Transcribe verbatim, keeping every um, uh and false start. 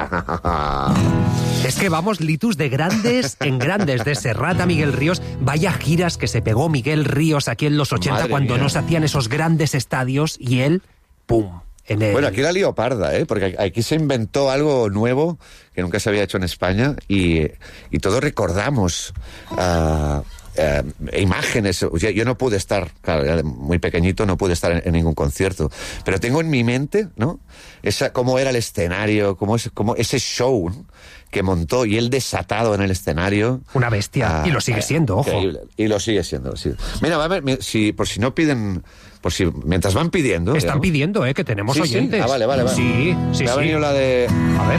Es que vamos, Litus, de grandes en grandes, de Serrat a Miguel Ríos. Vaya giras que se pegó Miguel Ríos aquí en los ochenta, Madre cuando mía. no se hacían esos grandes estadios, y él, ¡pum! En el... Bueno, aquí la lío parda, ¿eh? Porque aquí se inventó algo nuevo que nunca se había hecho en España y, y todos recordamos uh, uh, imágenes. O sea, yo no pude estar, claro, era muy pequeñito, no pude estar en, en ningún concierto, pero tengo en mi mente, ¿no? Esa, cómo era el escenario, cómo, es, cómo ese show, ¿no?, que montó, y él desatado en el escenario. Una bestia, Ah, y lo sigue siendo, ojo. Increíble. Y lo sigue siendo, sí. Mira, va a ver, si, por si no piden, por si, mientras van pidiendo... Están digamos, pidiendo, ¿eh? Que tenemos Sí, sí. oyentes. Ah, vale, vale, vale. Sí, sí, me ha sí. venido la de... A ver.